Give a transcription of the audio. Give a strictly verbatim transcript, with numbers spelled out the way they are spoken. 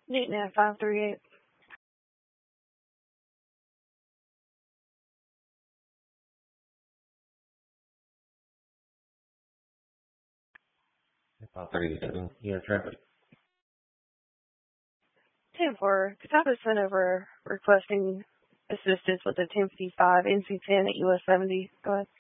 Newton at five three eight. five thirty-seven. Yeah, traffic. ten four. Could I have sent over requesting assistance with the ten fifty-five N C ten at U S seventy? Go ahead.